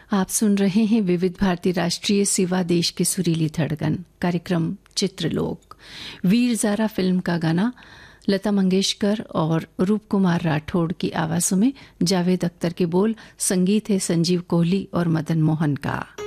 आप सुन रहे हैं विविध भारती राष्ट्रीय सेवा देश की सुरीली धड़कन कार्यक्रम चित्रलोक। वीर ज़ारा फिल्म का गाना लता मंगेशकर और रूप कुमार राठौड़ की आवाज़ों में, जावेद अख्तर के बोल, संगीत है संजीव कोहली और मदन मोहन का।